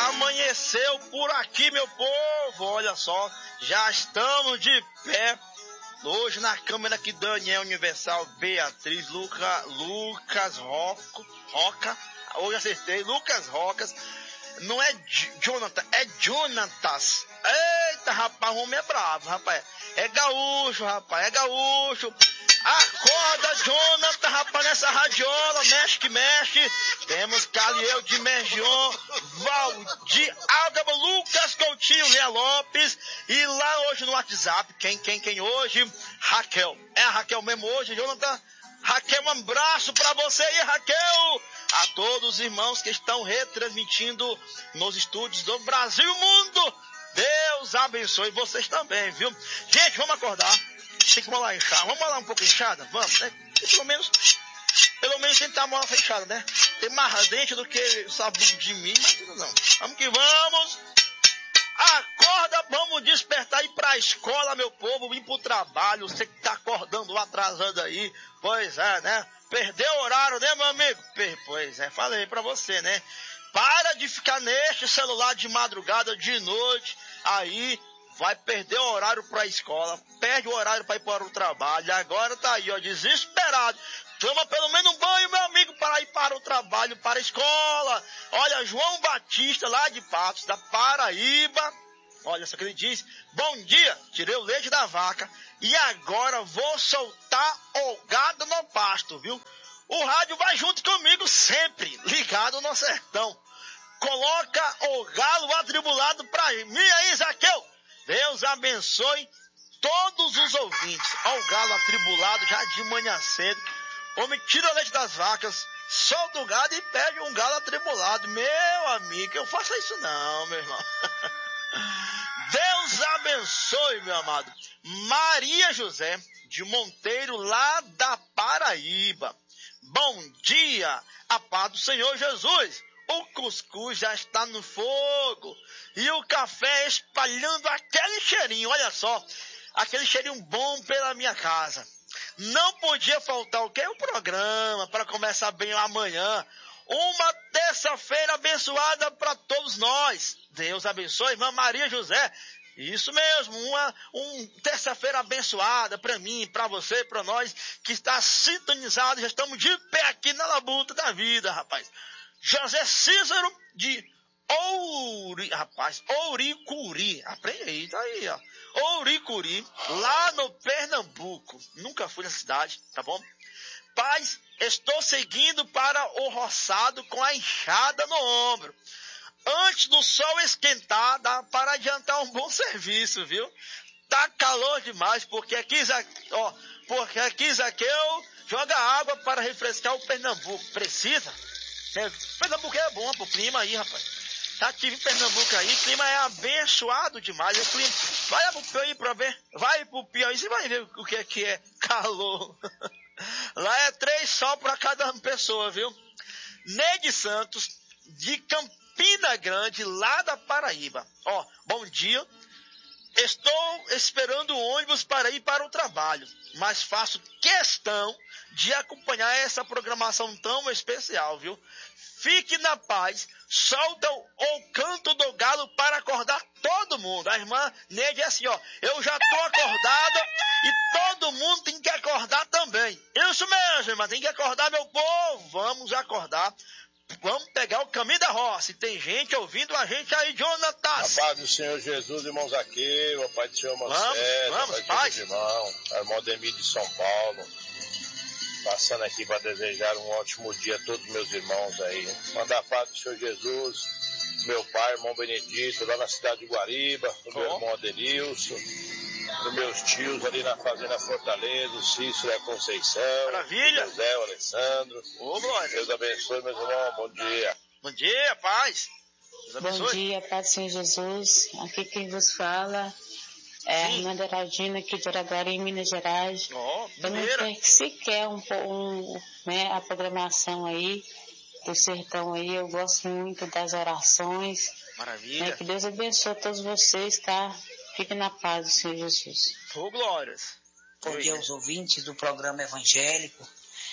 amanheceu por aqui, meu povo. Olha só, já estamos de pé. Hoje na câmera aqui, Daniel Universal, Beatriz, Lucas Roca. Hoje acertei, Lucas Rocas. Não é Jonathan, é Jonatas. Eita, rapaz, o homem é bravo, rapaz. É gaúcho, rapaz, é gaúcho. Acorda, Jonathan, rapaz, nessa radiola, mexe que mexe. Temos Caliel de Mergion, Valdir Álgaba, Lucas Coutinho, Léa Lopes. E lá hoje no WhatsApp, quem hoje? Raquel. É a Raquel mesmo hoje, Jonathan? Raquel, um abraço pra você aí, Raquel. A todos os irmãos que estão retransmitindo nos estúdios do Brasil e mundo. Deus abençoe vocês também, viu? Gente, vamos acordar. Tem que molar inchada. Vamos molar um pouco inchada? Vamos, né? E pelo menos tentar a mola fechada, né? Tem mais ardente do que sabugo de mim, mas tudo não. Vamos que vamos. Acorda, vamos despertar e ir pra escola, meu povo, ir pro trabalho. Você que tá acordando atrasando aí, pois é, né? Perdeu o horário, né, meu amigo? Pois é, falei pra você, né? Para de ficar neste celular de madrugada, de noite, aí vai perder o horário pra escola, perde o horário pra ir para o trabalho, agora tá aí, ó, desesperado. Toma pelo menos um banho, meu amigo, para ir para o trabalho, para a escola. Olha, João Batista, lá de Patos, da Paraíba. Olha só que ele diz: bom dia, tirei o leite da vaca e agora vou soltar o gado no pasto, viu? O rádio vai junto comigo sempre, ligado no sertão. Coloca o galo atribulado pra mim aí, Zaqueu. Deus abençoe todos os ouvintes. Ó, o galo atribulado já de manhã cedo. Homem tira o leite das vacas, solta o gado e pede um galo atribulado. Meu amigo, eu faço isso não, meu irmão. Deus abençoe, meu amado. Maria José de Monteiro, lá da Paraíba. Bom dia, a paz do Senhor Jesus. O cuscuz já está no fogo e o café espalhando aquele cheirinho, olha só, aquele cheirinho bom pela minha casa. Não podia faltar o quê? O programa para começar bem amanhã. Uma terça-feira abençoada para todos nós. Deus abençoe, irmã Maria José. Isso mesmo, uma terça-feira abençoada para mim, para você, para nós que está sintonizado. Já estamos de pé aqui na labuta da vida, rapaz. José Cícero de Ouricuri. Aprende aí, tá aí, ó. Ouricuri, lá no Pernambuco. Nunca fui na cidade, tá bom? Paz, estou seguindo para o roçado com a enxada no ombro. Antes do sol esquentar, dá para adiantar um bom serviço, viu? Tá calor demais, porque aqui Zaqueu joga água para refrescar o Pernambuco. Precisa? Pernambuco é bom pro clima aí, rapaz. Tá aqui em Pernambuco aí, o clima é abençoado demais. O clima, vai pro Piauí pra ver. Vai pro Piauí, você vai ver o que é calor. Lá é 3 sol para cada pessoa, viu? Neide Santos, de Campina Grande, lá da Paraíba. Ó, bom dia. Estou esperando o ônibus para ir para o trabalho, mas faço questão de acompanhar essa programação tão especial, viu? Fique na paz, solta o canto do galo para acordar todo mundo. A irmã Neide é assim, ó, eu já estou acordada e todo mundo tem que acordar também. Isso mesmo, irmã, tem que acordar, meu povo. Vamos acordar. Vamos pegar o caminho da roça. E tem gente ouvindo a gente aí, Jonatas. A paz do Senhor Jesus, irmãos aqui, o pai do Senhor Marcelo, vamos, pai. Irmão, a irmã Demir de São Paulo, passando aqui para desejar um ótimo dia a todos meus irmãos aí. Mandar a paz do Senhor Jesus, meu pai, irmão Benedito, lá na cidade de Guariba, o meu irmão Adenilson, dos meus tios ali na Fazenda Fortaleza, o Cícero e a Conceição. Maravilha. O José, o Alessandro. Ô, glória. Deus abençoe, meus irmãos. Bom dia. Bom dia, paz. Deus abençoe. Bom dia, paz do Senhor Jesus. Aqui quem vos fala é a irmã Geraldina, aqui de Araguari, em Minas Gerais. Eu não sei sequer a programação aí do sertão aí. Eu gosto muito das orações. Maravilha. Que Deus abençoe todos vocês, tá? Fiquem na paz do Senhor Jesus. Glórias. Bom dia aos ouvintes do programa evangélico.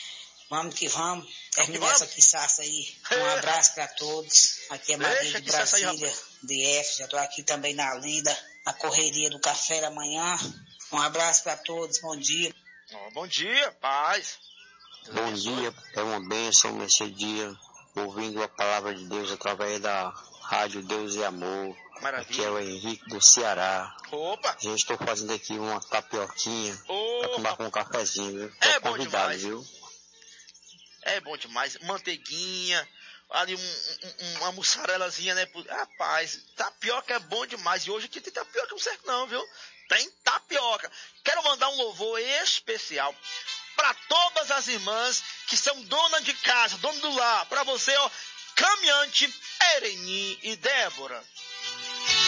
Vamos que vamos. Terminar essa quiçaça aí. Um abraço para todos. Aqui é Maria de Brasília, DF. Já estou aqui também na lida, na correria do café da manhã. Um abraço para todos. Bom dia. Bom dia, paz. Bom dia, é uma bênção nesse dia, ouvindo a palavra de Deus através da Rádio Deus e Amor. Maravilha. Aqui é o Henrique do Ceará. Opa! Já estou fazendo aqui uma tapioquinha para tomar com um cafezinho, viu? É bom demais, viu? É bom demais. Manteiguinha, ali uma mussarelazinha, né? Rapaz, tapioca é bom demais. E hoje aqui tem tapioca, não serve não, viu? Tem tapioca. Quero mandar um louvor especial para todas as irmãs que são donas de casa, dono do lar. Para você, ó, caminhante, Ereni e Débora.